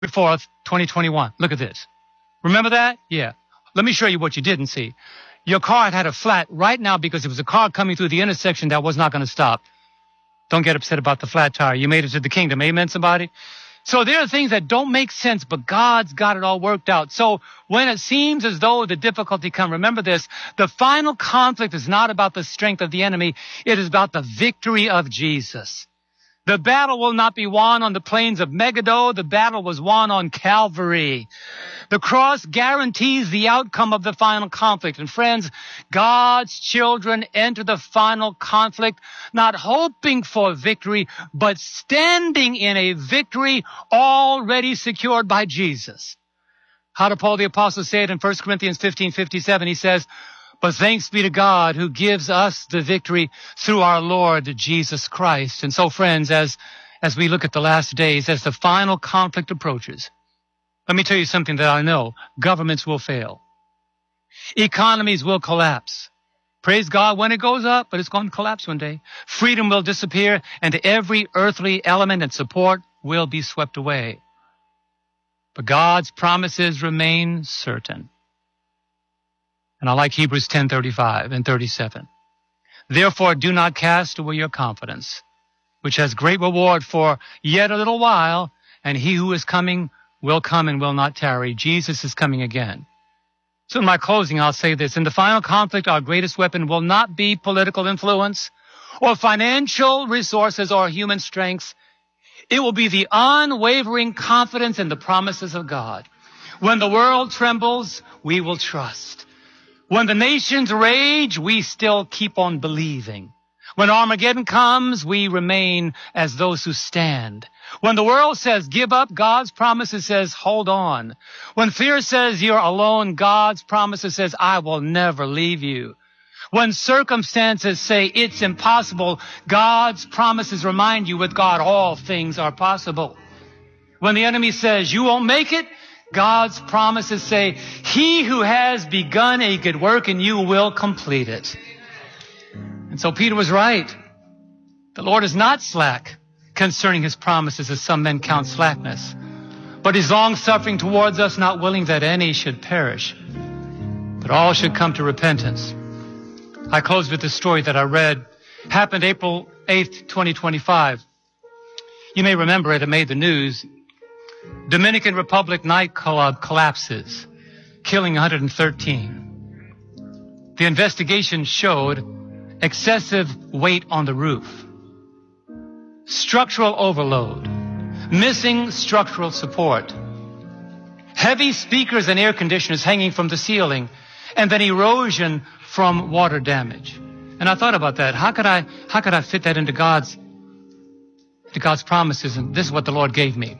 4th, 2021. Look at this. Remember that? Yeah. Let me show you what you didn't see. Your car had a flat right now because it was a car coming through the intersection that was not going to stop. Don't get upset about the flat tire. You made it to the kingdom. Amen, somebody? So there are things that don't make sense, but God's got it all worked out. So when it seems as though the difficulty comes, remember this, the final conflict is not about the strength of the enemy. It is about the victory of Jesus. The battle will not be won on the plains of Megiddo. The battle was won on Calvary. The cross guarantees the outcome of the final conflict. And friends, God's children enter the final conflict not hoping for victory, but standing in a victory already secured by Jesus. How did Paul the Apostle say it in 1 Corinthians 15:57? He says, "But thanks be to God who gives us the victory through our Lord Jesus Christ." And so, friends, as we look at the last days, as the final conflict approaches, let me tell you something that I know. Governments will fail. Economies will collapse. Praise God when it goes up, but it's going to collapse one day. Freedom will disappear, and every earthly element and support will be swept away. But God's promises remain certain. And I like Hebrews 10:35 and 37. "Therefore do not cast away your confidence, which has great reward, for yet a little while, and he who is coming will come and will not tarry." Jesus is coming again. So in my closing, I'll say this. In the final conflict, our greatest weapon will not be political influence or financial resources or human strength. It will be the unwavering confidence in the promises of God. When the world trembles, we will trust. When the nations rage, we still keep on believing. When Armageddon comes, we remain as those who stand. When the world says, give up, God's promises says, hold on. When fear says you're alone, God's promises says, I will never leave you. When circumstances say it's impossible, God's promises remind you with God all things are possible. When the enemy says you won't make it, God's promises say, he who has begun a good work in you will complete it. And so Peter was right. The Lord is not slack concerning his promises, as some men count slackness, but is long-suffering towards us, not willing that any should perish, but all should come to repentance. I close with this story that I read. Happened April 8th, 2025. You may remember it. It made the news. Dominican Republic nightclub collapses, killing 113. The investigation showed excessive weight on the roof, structural overload, missing structural support, heavy speakers and air conditioners hanging from the ceiling, and then erosion from water damage. And I thought about that. How could I fit that into God's promises? And this is what the Lord gave me.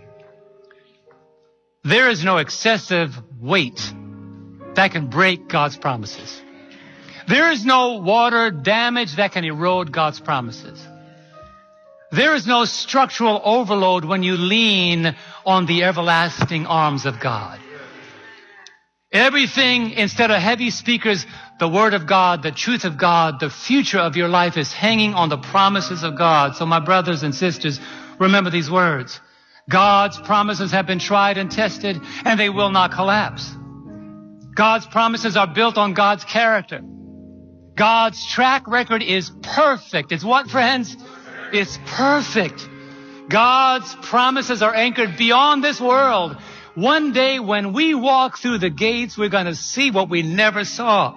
There is no excessive weight that can break God's promises. There is no water damage that can erode God's promises. There is no structural overload when you lean on the everlasting arms of God. Everything, instead of heavy speakers, the Word of God, the truth of God, the future of your life is hanging on the promises of God. So my brothers and sisters, remember these words. God's promises have been tried and tested, and they will not collapse. God's promises are built on God's character. God's track record is perfect. It's what, friends? It's perfect. God's promises are anchored beyond this world. One day when we walk through the gates, we're going to see what we never saw.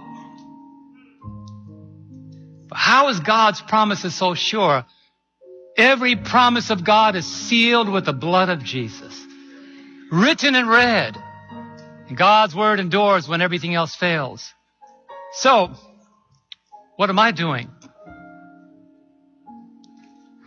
But how is God's promises so sure? Every promise of God is sealed with the blood of Jesus, written in red. And God's word endures when everything else fails. So, what am I doing?